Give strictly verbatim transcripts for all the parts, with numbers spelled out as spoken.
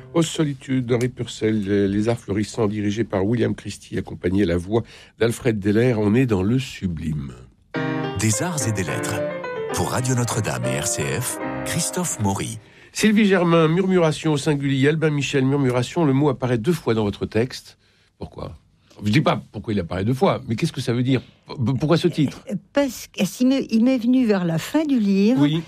Aux solitudes d'Henri Purcell, les arts florissants dirigés par William Christie, accompagné à la voix d'Alfred Deller. On est dans le sublime. Des arts et des lettres. Pour Radio Notre-Dame et R C F, Christophe Maury. Sylvie Germain, murmuration au singulier. Albin Michel, murmuration. Le mot apparaît deux fois dans votre texte. Pourquoi ? Je ne dis pas pourquoi il apparaît deux fois, mais qu'est-ce que ça veut dire ? Pourquoi ce titre ? Parce qu'il m'est venu vers la fin du livre, oui.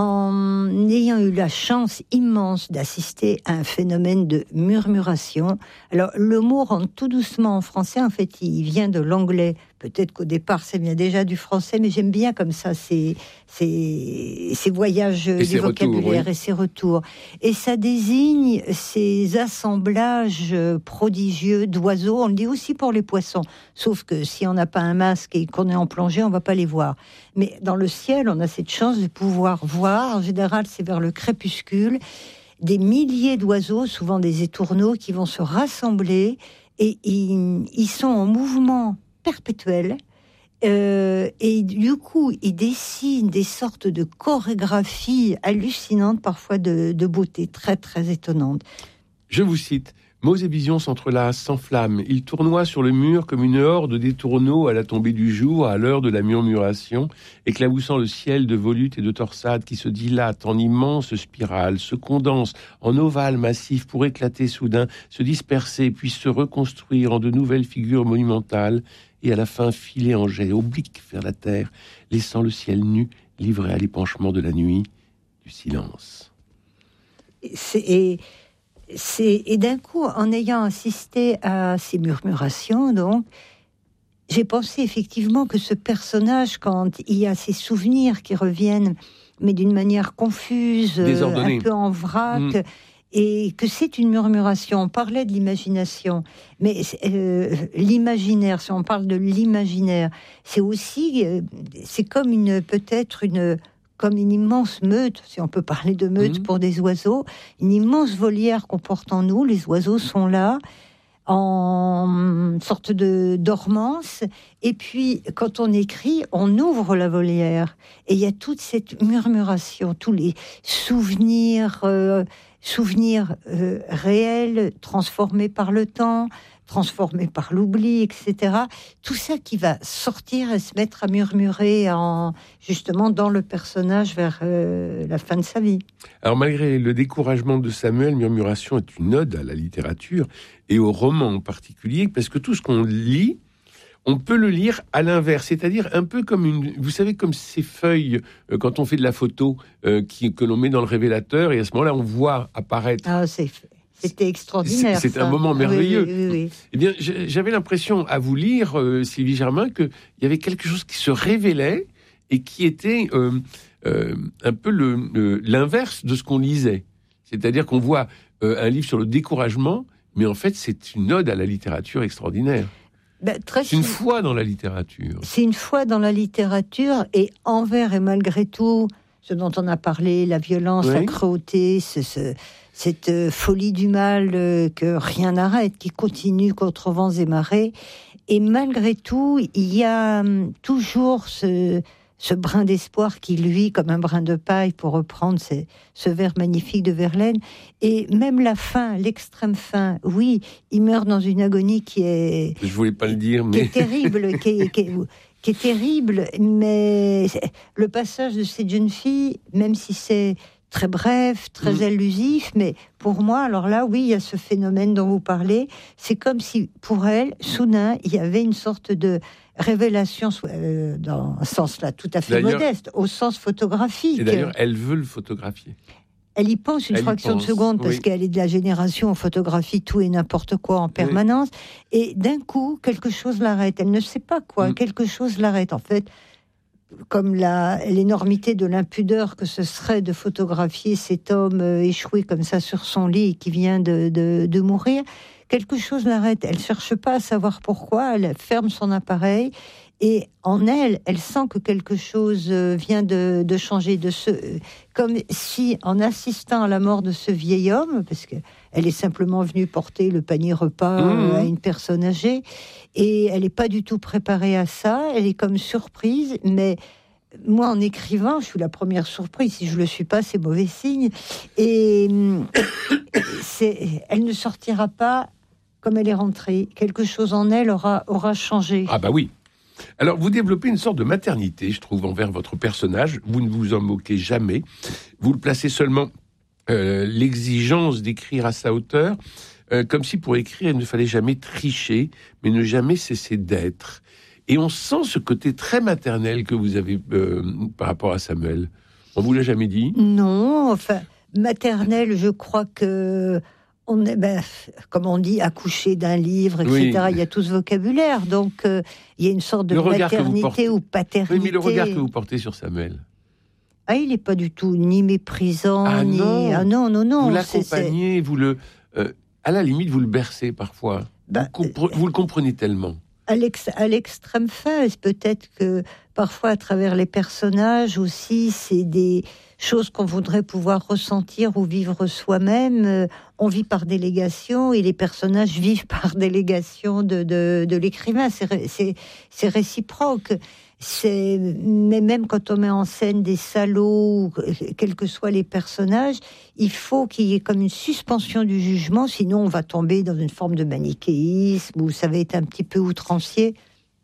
En ayant eu la chance immense d'assister à un phénomène de murmuration. Alors, le mot rentre tout doucement en français. En fait, il vient de l'anglais. Peut-être qu'au départ, ça vient déjà du français, mais j'aime bien comme ça ces, ces, ces voyages et du vocabulaire oui. et ces retours. Et ça désigne ces assemblages prodigieux d'oiseaux. On le dit aussi pour les poissons. Sauf que si on n'a pas un masque et qu'on est en plongée, on ne va pas les voir. Mais dans le ciel, on a cette chance de pouvoir voir. En général, c'est vers le crépuscule. Des milliers d'oiseaux, souvent des étourneaux, qui vont se rassembler et ils, ils sont en mouvement perpétuel, euh, et du coup, ils dessinent des sortes de chorégraphies hallucinantes, parfois de, de beauté très très étonnante. Je vous cite. Mots et visions s'entrelacent, s'enflamment. Ils tournoient sur le mur comme une horde d'étourneaux à la tombée du jour, à l'heure de la murmuration, éclaboussant le ciel de volutes et de torsades qui se dilatent en immenses spirales, se condensent en ovales massifs pour éclater soudain, se disperser, puis se reconstruire en de nouvelles figures monumentales, et à la fin filer en jet oblique vers la terre, laissant le ciel nu, livré à l'épanchement de la nuit, du silence. C'est... Et... C'est, et d'un coup, en ayant assisté à ces murmurations, donc, j'ai pensé effectivement que ce personnage, quand il y a ces souvenirs qui reviennent, mais d'une manière confuse, un peu en vrac, mmh. et que c'est une murmuration. On parlait de l'imagination, mais euh, l'imaginaire, si on parle de l'imaginaire, c'est aussi, euh, c'est comme une, peut-être une... comme une immense meute, si on peut parler de meute mmh. pour des oiseaux, une immense volière qu'on porte en nous. Les oiseaux sont là, en sorte de dormance. Et puis, quand on écrit, on ouvre la volière. Et il y a toute cette murmuration, tous les souvenirs, euh, souvenirs euh, réels, transformés par le temps, transformé par l'oubli, et cetera. Tout ça qui va sortir et se mettre à murmurer en, justement dans le personnage vers euh, la fin de sa vie. Alors malgré le découragement de Samuel, Murmuration est une ode à la littérature et au roman en particulier, parce que tout ce qu'on lit, on peut le lire à l'inverse, c'est-à-dire un peu comme une, vous savez, comme ces feuilles euh, quand on fait de la photo euh, qui, que l'on met dans le révélateur, et à ce moment-là on voit apparaître. Ah, c'est C'était extraordinaire. C'est, c'est un moment merveilleux. Oui, oui, oui, oui. Eh bien, j'avais l'impression, à vous lire, euh, Sylvie Germain, qu'il y avait quelque chose qui se révélait et qui était euh, euh, un peu le, le, l'inverse de ce qu'on lisait. C'est-à-dire qu'on voit euh, un livre sur le découragement, mais en fait, c'est une ode à la littérature extraordinaire. Ben, très c'est une foi dans la littérature. C'est une foi dans la littérature, et envers et malgré tout, ce dont on a parlé, la violence, oui. la cruauté, ce... ce cette folie du mal euh, que rien n'arrête, qui continue contre vents et marées. Et malgré tout, il y a hum, toujours ce, ce brin d'espoir qui luit comme un brin de paille, pour reprendre ces, ce vers magnifique de Verlaine. Et même la fin, l'extrême fin, oui, il meurt dans une agonie qui est... Je voulais pas le dire, mais... Qui est terrible, qui est... Qui est qui est terrible, mais le passage de cette jeune fille, même si c'est très bref, très mmh. allusif, mais pour moi, alors là, oui, il y a ce phénomène dont vous parlez, c'est comme si, pour elle, soudain, il y avait une sorte de révélation, euh, dans un sens là, tout à fait d'ailleurs, modeste, au sens photographique. Et d'ailleurs, elle veut le photographier. Elle y pense une elle fraction pense, de seconde, parce oui. qu'elle est de la génération, on photographie tout et n'importe quoi en permanence, oui. et d'un coup, quelque chose l'arrête. Elle ne sait pas quoi, mmh. quelque chose l'arrête. En fait, comme la, l'énormité de l'impudeur que ce serait de photographier cet homme euh, échoué comme ça sur son lit et qui vient de, de, de mourir, quelque chose l'arrête. Elle ne cherche pas à savoir pourquoi, elle ferme son appareil, et en elle, elle sent que quelque chose vient de, de changer, de ce, comme si, en assistant à la mort de ce vieil homme, parce qu'elle est simplement venue porter le panier repas mmh. à une personne âgée, et elle n'est pas du tout préparée à ça, elle est comme surprise, mais moi, en écrivant, je suis la première surprise. Si je ne le suis pas, c'est mauvais signe. Et c'est, sortira pas comme elle est rentrée. Quelque chose en elle aura, aura changé. Ah bah oui. Alors, vous développez une sorte de maternité, je trouve, envers votre personnage. Vous ne vous en moquez jamais. Vous le placez seulement euh, l'exigence d'écrire à sa hauteur, euh, comme si pour écrire, il ne fallait jamais tricher, mais ne jamais cesser d'être. Et on sent ce côté très maternel que vous avez euh, par rapport à Samuel. On vous l'a jamais dit ? Non, enfin, maternel, je crois que... On est, ben, comme on dit, accouché d'un livre, et cetera. Oui. Il y a tout ce vocabulaire, donc euh, il y a une sorte de maternité ou paternité. Oui, mais le regard que vous portez sur Samuel. Ah, il n'est pas du tout ni méprisant, ah, ni... Non. Ah non, non, non. Vous l'accompagnez, vous le... Euh, à la limite, vous le bercez parfois. Ben, vous, compre- vous le comprenez tellement. À, l'ex- à l'extrême fin, peut-être que parfois, à travers les personnages aussi, c'est des choses qu'on voudrait pouvoir ressentir ou vivre soi-même. Euh, on vit par délégation et les personnages vivent par délégation de, de, de l'écrivain. C'est, ré, c'est, c'est réciproque. C'est, mais même quand on met en scène des salauds, quels que soient les personnages, il faut qu'il y ait comme une suspension du jugement, sinon on va tomber dans une forme de manichéisme où ça va être un petit peu outrancier.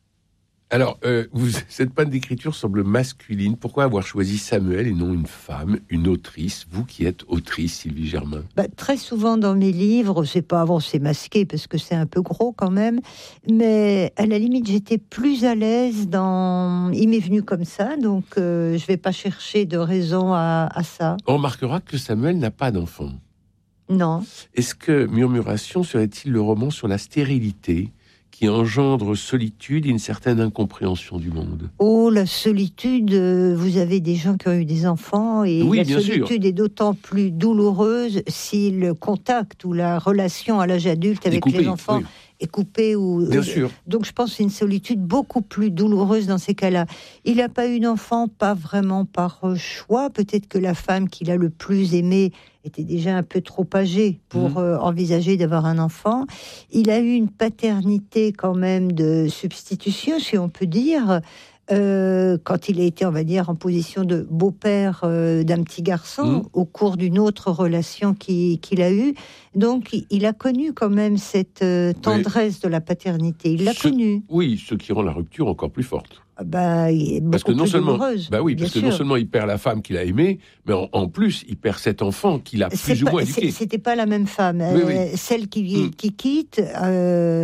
Alors, euh, vous, cette panne d'écriture semble masculine. Pourquoi avoir choisi Samuel et non une femme, une autrice, vous qui êtes autrice, Sylvie Germain ? Bah, très souvent dans mes livres, c'est pas avant, c'est masqué parce que c'est un peu gros quand même, mais à la limite, j'étais plus à l'aise dans... Il m'est venu comme ça, donc euh, je vais pas chercher de raison à, à ça. On remarquera que Samuel n'a pas d'enfant. Non. Est-ce que Murmuration serait-il le roman sur la stérilité qui engendre solitude et une certaine incompréhension du monde? Oh, la solitude, euh, vous avez des gens qui ont eu des enfants, et oui, la bien solitude sûr. est d'autant plus douloureuse si le contact ou la relation à l'âge adulte avec coupé, les enfants oui. est coupée. Ou, bien euh, sûr. Donc je pense que c'est une solitude beaucoup plus douloureuse dans ces cas-là. Il n'a pas eu d'enfant, pas vraiment par choix. Peut-être que la femme qu'il a le plus aimée était déjà un peu trop âgé pour mmh. euh, envisager d'avoir un enfant. Il a eu une paternité quand même de substitution, si on peut dire, euh, quand il a été, on va dire, en position de beau-père euh, d'un petit garçon, mmh. au cours d'une autre relation qui, qu'il a eue. Donc, il a connu quand même cette euh, tendresse mais de la paternité. Il l'a ce, connu. Oui, ce qui rend la rupture encore plus forte. Bah, il est parce que non plus seulement, douloureuse, bah oui, parce que sûr. non seulement il perd la femme qu'il a aimée, mais en, en plus il perd cet enfant qu'il a c'est plus pas, ou moins éduqué. C'était pas la même femme, oui, euh, oui. celle qui, mm. qui quitte, euh,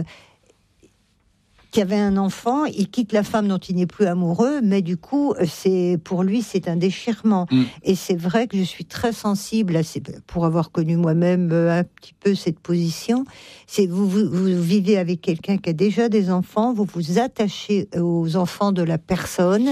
qui avait un enfant, il quitte la femme dont il n'est plus amoureux, mais du coup, c'est pour lui c'est un déchirement. Mm. Et c'est vrai que je suis très sensible à ces, pour avoir connu moi-même un petit peu cette position. C'est vous, vous, vous vivez avec quelqu'un qui a déjà des enfants, vous vous attachez aux enfants de la personne.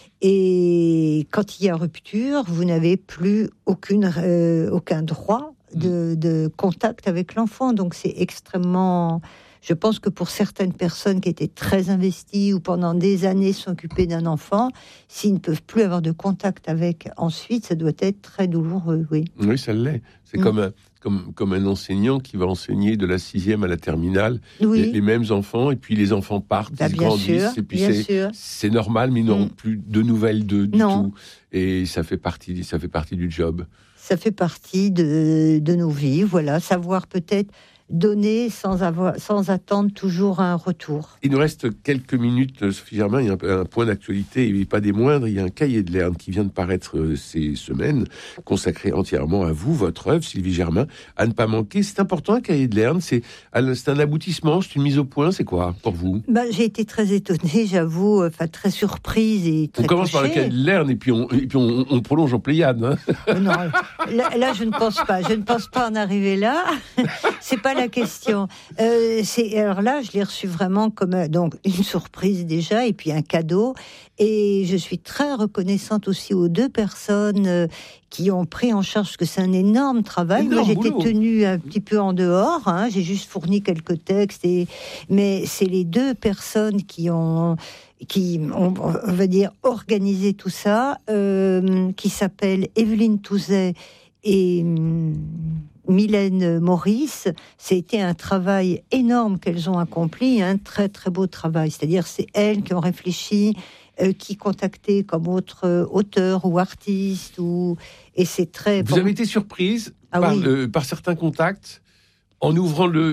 Et quand il y a rupture, vous n'avez plus aucune, euh, aucun droit de, de contact avec l'enfant. Donc c'est extrêmement... Je pense que pour certaines personnes qui étaient très investies ou pendant des années s'occuper d'un enfant, s'ils ne peuvent plus avoir de contact avec ensuite, ça doit être très douloureux, oui. Oui, ça l'est. C'est mmh. comme, un, comme, comme un enseignant qui va enseigner de la sixième à la terminale, oui. les, les mêmes enfants, et puis les enfants partent, bah, ils grandissent, sûr, et puis c'est, c'est normal, mais ils n'auront mmh. plus de nouvelles d'eux du non. tout. Et ça fait partie, ça fait partie du job. Ça fait partie de, de nos vies, voilà. Savoir peut-être donner sans, avoir, sans attendre toujours un retour. Il nous reste quelques minutes, Sophie Germain. Il y a un, un point d'actualité, et pas des moindres. Il y a un cahier de Lerne qui vient de paraître euh, ces semaines, consacré entièrement à vous, votre œuvre, Sylvie Germain, à ne pas manquer. C'est important, un cahier de Lerne. C'est, c'est un aboutissement, c'est une mise au point. C'est quoi pour vous? Ben, j'ai été très étonnée, j'avoue, enfin très surprise et très On commence touchée. par le cahier de Lerne et puis on, et puis on, on prolonge en Pléiade. Hein. Non, là, là, je ne pense pas. Je ne pense pas en arriver là. C'est pas la question. Euh, c'est, alors là, je l'ai reçu vraiment comme donc une surprise déjà, et puis un cadeau. Et je suis très reconnaissante aussi aux deux personnes euh, qui ont pris en charge, parce que c'est un énorme travail. Énorme Moi, j'étais boulot. tenue un petit peu en dehors. Hein, j'ai juste fourni quelques textes, et mais c'est les deux personnes qui ont qui ont, on va dire, organisé tout ça, euh, qui s'appellent Evelyne Touzet et hum, Mylène Maurice. C'était un travail énorme qu'elles ont accompli, un très très beau travail. C'est-à-dire, c'est elles qui ont réfléchi, euh, qui contactaient comme autres euh, auteurs ou artistes, ou et c'est très. Vous bon. avez été surprise ah, par, oui. euh, par certains contacts. En ouvrant le...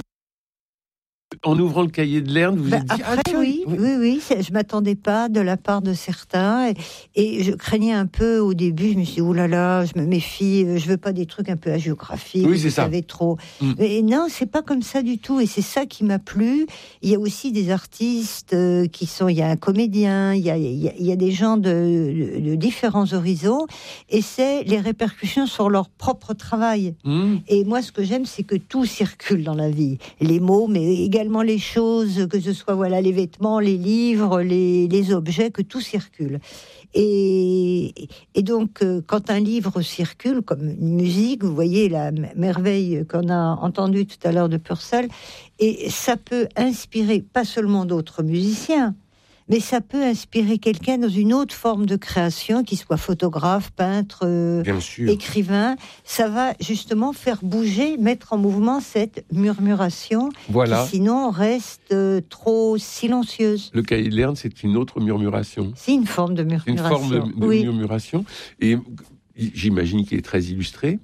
En ouvrant le cahier de Lerne, vous vous Bah, êtes dit... après, ah, tiens, oui, oui, oui, c'est- je m'attendais pas de la part de certains et, et je craignais un peu au début. Je me suis dit, oh là là, je me méfie, je veux pas des trucs un peu hagiographiques, Oui, c'est vous ça. savez trop. Mm. Mais non, c'est pas comme ça du tout et c'est ça qui m'a plu. Il y a aussi des artistes euh, qui sont, il y a un comédien, il y a, il y a, il y a des gens de, de, de différents horizons et c'est les répercussions sur leur propre travail. Mmh. Et moi, ce que j'aime, c'est que tout circule dans la vie. Les mots, mais également les choses, que ce soit voilà, les vêtements, les livres, les, les objets, que tout circule. Et, et donc, euh, quand un livre circule, comme une musique, vous voyez la m- merveille qu'on a entendue tout à l'heure de Purcell, et ça peut inspirer pas seulement d'autres musiciens, mais ça peut inspirer quelqu'un dans une autre forme de création, qu'il soit photographe, peintre, euh, Bien sûr. écrivain. Ça va justement faire bouger, mettre en mouvement cette murmuration Voilà. qui sinon reste euh, trop silencieuse. Le cahier de Lerne, c'est une autre murmuration. C'est une forme de C'est une murmuration. forme de, de oui, murmuration. Et j'imagine qu'il est très illustré.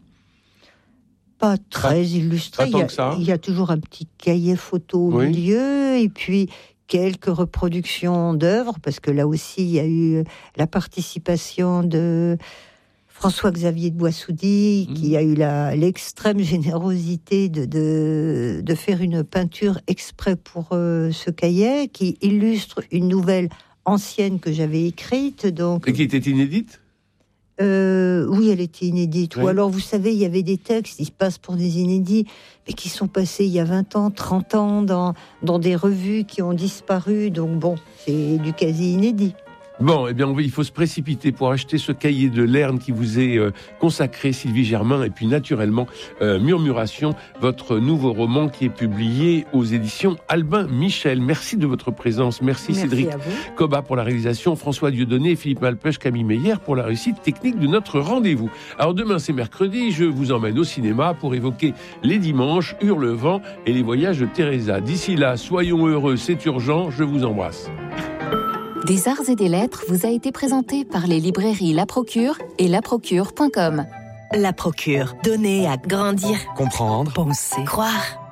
pas très illustré. pas tant il, y a, que ça. il y a toujours un petit cahier photo au Oui. milieu, et puis quelques reproductions d'œuvres, parce que là aussi, il y a eu la participation de François-Xavier de Boissoudy, Mmh. qui a eu la, l'extrême générosité de, de, de faire une peinture exprès pour euh, ce cahier, qui illustre une nouvelle ancienne que j'avais écrite. Donc, Et qui était inédite. euh, oui, elle était inédite. Oui. Ou alors, vous savez, il y avait des textes, ils se passent pour des inédits, mais qui sont passés il y a vingt ans, trente ans, dans, dans des revues qui ont disparu. Donc bon, c'est du quasi-inédit. Bon, eh bien, on va- il faut se précipiter pour acheter ce cahier de Lerne qui vous est euh, consacré, Sylvie Germain, et puis naturellement, euh, Murmuration, votre nouveau roman qui est publié aux éditions Albin Michel. Merci de votre présence. Merci, Merci Cédric à vous. Cobat pour la réalisation, François Dieudonné, Philippe Malpeuch, Camille Meyer pour la réussite technique de notre rendez-vous. Alors demain, c'est mercredi, je vous emmène au cinéma pour évoquer les dimanches, Hurlevent et les voyages de Teresa. D'ici là, soyons heureux, c'est urgent, je vous embrasse. Des arts et des lettres vous a été présenté par les librairies La Procure et la procure point com. La Procure. Donner à grandir. Comprendre. Penser. Croire.